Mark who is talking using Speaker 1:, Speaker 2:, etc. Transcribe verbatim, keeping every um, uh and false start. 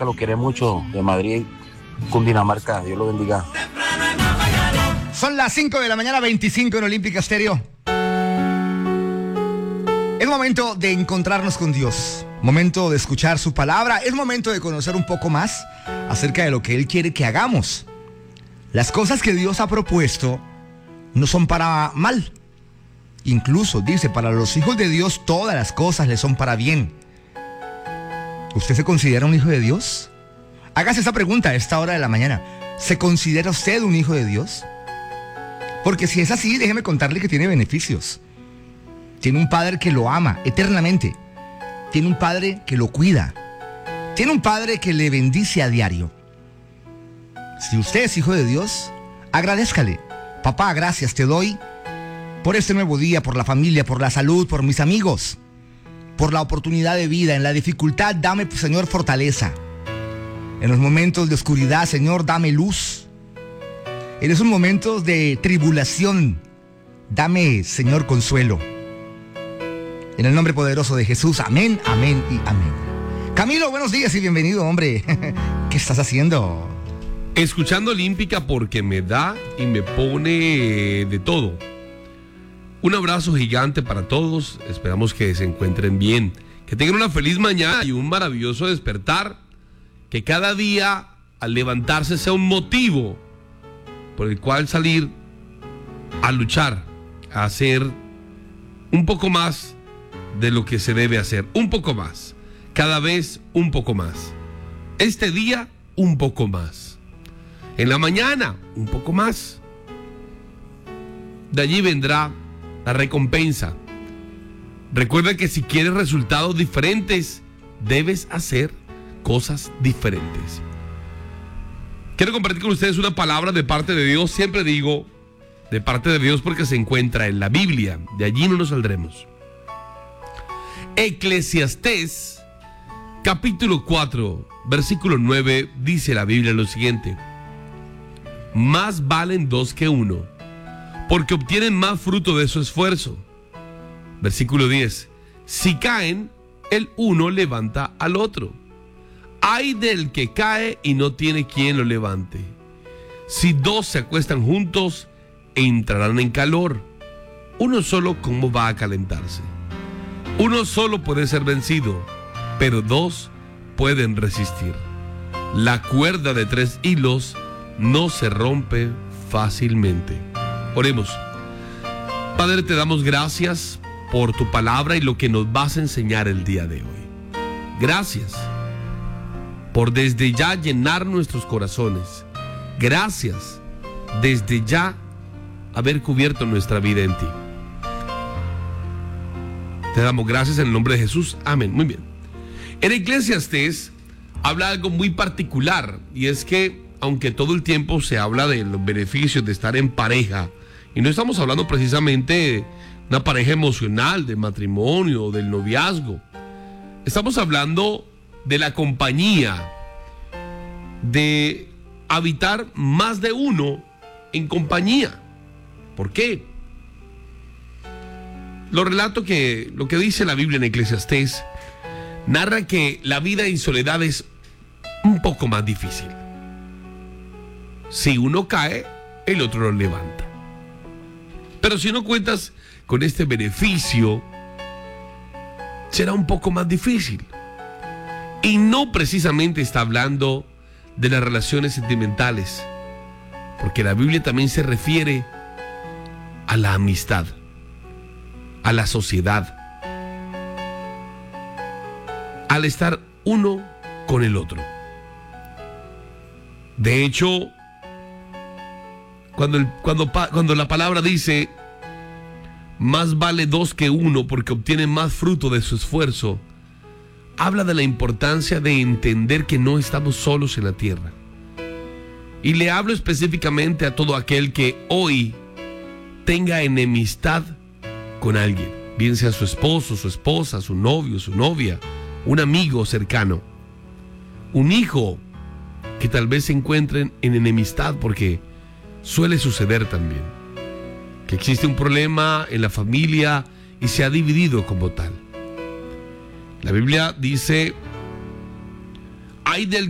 Speaker 1: Oscar lo quiere mucho, de Madrid, Cundinamarca. Dios lo bendiga.
Speaker 2: Son las cinco de la mañana, veinticinco en Olímpica Estéreo. Es momento de encontrarnos con Dios, momento de escuchar su palabra, es momento de conocer un poco más acerca de lo que Él quiere que hagamos. Las cosas que Dios ha propuesto no son para mal. Incluso dice, para los hijos de Dios todas las cosas les son para bien. ¿Usted se considera un hijo de Dios? Hágase esa pregunta a esta hora de la mañana. ¿Se considera usted un hijo de Dios? Porque si es así, déjeme contarle que tiene beneficios. Tiene un padre que lo ama eternamente. Tiene un padre que lo cuida. Tiene un padre que le bendice a diario. Si usted es hijo de Dios, agradézcale. Papá, gracias te doy por este nuevo día, por la familia, por la salud, por mis amigos, por la oportunidad de vida. En la dificultad, dame, Señor, fortaleza. En los momentos de oscuridad, Señor, dame luz. En esos momentos de tribulación, dame, Señor, consuelo. En el nombre poderoso de Jesús, amén, amén y amén. Camilo, buenos días y bienvenido, hombre. ¿Qué estás haciendo?
Speaker 3: Escuchando Olímpica porque me da y me pone de todo. Un abrazo gigante para todos. Esperamos que se encuentren bien, que tengan una feliz mañana y un maravilloso despertar. Que cada día al levantarse sea un motivo por el cual salir a luchar, a hacer un poco más de lo que se debe hacer. Un poco más. Cada vez un poco más. Este día un poco más. En la mañana, un poco más. De allí vendrá la recompensa. Recuerda que si quieres resultados diferentes, debes hacer cosas diferentes. Quiero compartir con ustedes una palabra de parte de Dios. Siempre digo de parte de Dios porque se encuentra en la Biblia. De allí no nos saldremos. Eclesiastés, capítulo cuatro, versículo nueve, dice la Biblia lo siguiente: más valen dos que uno, porque obtienen más fruto de su esfuerzo. Versículo diez: si caen, el uno levanta al otro. Ay del que cae y no tiene quien lo levante. Si dos se acuestan juntos, entrarán en calor. Uno solo, ¿cómo va a calentarse? Uno solo puede ser vencido, pero dos pueden resistir. La cuerda de tres hilos no se rompe fácilmente. Oremos. Padre, te damos gracias por tu palabra y lo que nos vas a enseñar el día de hoy. Gracias por desde ya llenar nuestros corazones. Gracias desde ya haber cubierto nuestra vida en ti. Te damos gracias en el nombre de Jesús. Amén. Muy bien. En Eclesiastés habla algo muy particular, y es que aunque todo el tiempo se habla de los beneficios de estar en pareja, y no estamos hablando precisamente de una pareja emocional, de matrimonio o del noviazgo, estamos hablando de la compañía, de habitar más de uno en compañía. ¿Por qué? Lo relato que lo que dice la Biblia en Eclesiastés narra que la vida en soledad es un poco más difícil. Si uno cae, el otro lo levanta. Pero si no cuentas con este beneficio, será un poco más difícil. Y no precisamente está hablando de las relaciones sentimentales, porque la Biblia también se refiere a la amistad, a la sociedad, al estar uno con el otro. De hecho, cuando, el, cuando, cuando la palabra dice más vale dos que uno porque obtienen más fruto de su esfuerzo, habla de la importancia de entender que no estamos solos en la tierra. Y le hablo específicamente a todo aquel que hoy tenga enemistad con alguien, bien sea su esposo, su esposa, su novio, su novia, un amigo cercano, un hijo que tal vez se encuentren en enemistad, porque suele suceder también que existe un problema en la familia y se ha dividido como tal. La Biblia dice: hay del